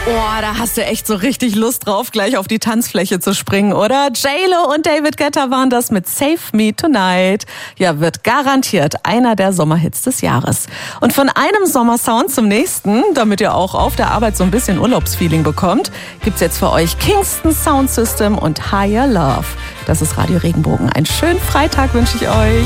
Oh, da hast du echt so richtig Lust drauf, gleich auf die Tanzfläche zu springen, oder? J.Lo und David Guetta waren das mit Save Me Tonight. Ja, wird garantiert einer der Sommerhits des Jahres. Und von einem Sommersound zum nächsten, damit ihr auch auf der Arbeit so ein bisschen Urlaubsfeeling bekommt, gibt's jetzt für euch Kingston Sound System und Higher Love. Das ist Radio Regenbogen. Einen schönen Freitag wünsche ich euch.